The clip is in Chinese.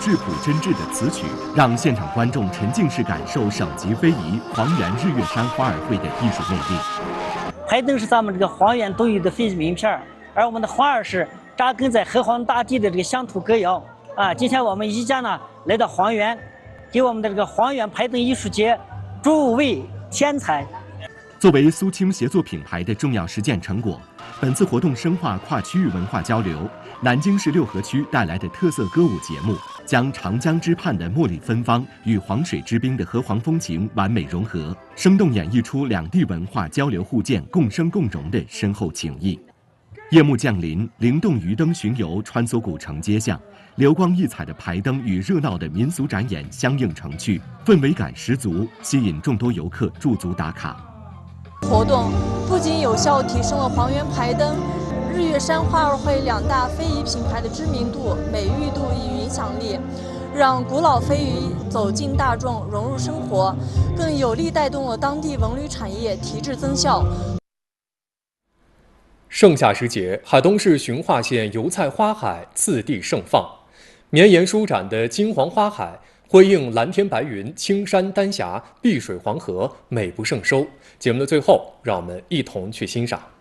质朴真挚的词曲，让现场观众沉浸式感受省级非遗黄原日月山花儿会的艺术魅力。 排灯是咱们这个黄原独有的非遗名片，而我们的花儿是扎根在河湟大地的这个乡土歌谣啊。今天我们一家呢来到黄原，给我们的这个黄原排灯艺术节助位添彩。 作为苏青协作品牌的重要实践成果，本次活动深化跨区域文化交流。南京市六合区带来的特色歌舞节目，将长江之畔的茉莉芬芳与黄水之滨的河湟风情完美融合，生动演绎出两地文化交流互鉴、共生共荣的深厚情谊。夜幕降临，灵动鱼灯巡游穿梭古城街巷，流光溢彩的排灯与热闹的民俗展演相映成趣，氛围感十足，吸引众多游客驻足打卡。 活动不仅有效提升了黄原排灯、日月山花儿会两大非遗品牌的知名度、美誉度与影响力，让古老非遗走进大众、融入生活，更有力带动了当地文旅产业提质增效。 盛夏时节，海东市循化县油菜花海次第盛放，绵延舒展的金黄花海辉映蓝天白云、青山丹霞、碧水黄河，美不胜收。节目的最后，让我们一同去欣赏。